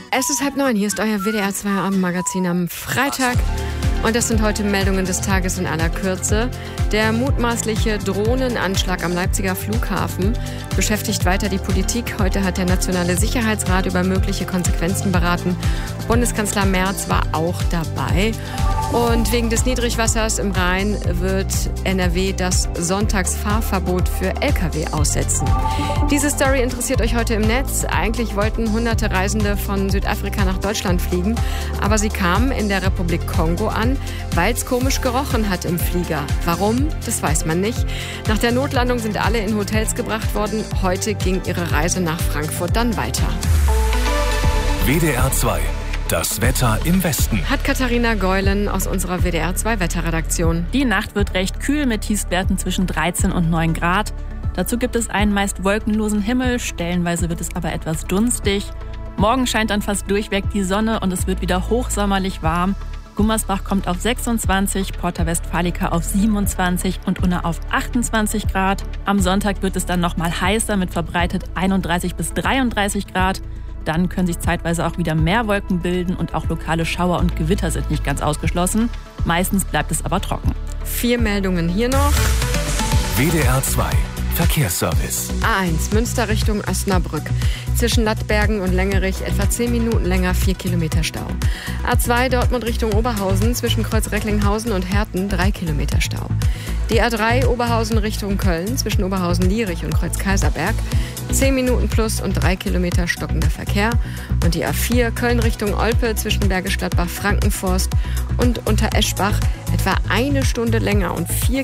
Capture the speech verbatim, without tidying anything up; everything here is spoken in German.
Es ist halb neun, hier ist euer W D R zwei Abendmagazin am Freitag. Und das sind heute Meldungen des Tages in aller Kürze. Der mutmaßliche Drohnenanschlag am Leipziger Flughafen beschäftigt weiter die Politik. Heute hat der Nationale Sicherheitsrat über mögliche Konsequenzen beraten. Bundeskanzler Merz war auch dabei. Und wegen des Niedrigwassers im Rhein wird N R W das Sonntagsfahrverbot für L K W aussetzen. Diese Story interessiert euch heute im Netz. Eigentlich wollten hunderte Reisende von Südafrika nach Deutschland fliegen, aber sie kamen in der Republik Kongo an, weil es komisch gerochen hat im Flieger. Warum? Das weiß man nicht. Nach der Notlandung sind alle in Hotels gebracht worden. Heute ging ihre Reise nach Frankfurt dann weiter. W D R zwei. Das Wetter im Westen. Hat Katharina Geulen aus unserer W D R zwei Wetterredaktion. Die Nacht wird recht kühl mit Tiefstwerten zwischen dreizehn und neun Grad. Dazu gibt es einen meist wolkenlosen Himmel, stellenweise wird es aber etwas dunstig. Morgen scheint dann fast durchweg die Sonne und es wird wieder hochsommerlich warm. Gummersbach kommt auf sechsundzwanzig, Porta Westfalica auf siebenundzwanzig und Unna auf achtundzwanzig Grad. Am Sonntag wird es dann nochmal heißer mit verbreitet einunddreißig bis dreiunddreißig Grad. Dann können sich zeitweise auch wieder mehr Wolken bilden und auch lokale Schauer und Gewitter sind nicht ganz ausgeschlossen. Meistens bleibt es aber trocken. Vier Meldungen hier noch. W D R zwei. Verkehrsservice. A eins, Münster Richtung Osnabrück. Zwischen Lattbergen und Längerich etwa zehn Minuten länger, vier Kilometer Stau. A zwei, Dortmund Richtung Oberhausen, zwischen Kreuz Recklinghausen und Herten, drei Kilometer Stau. Die A drei, Oberhausen Richtung Köln, zwischen Oberhausen-Lierich und Kreuz Kaiserberg, zehn Minuten plus und drei Kilometer stockender Verkehr. Und die A vier, Köln Richtung Olpe, zwischen Bergisch Gladbach, Frankenforst und Untereschbach, etwa eine Stunde länger und vier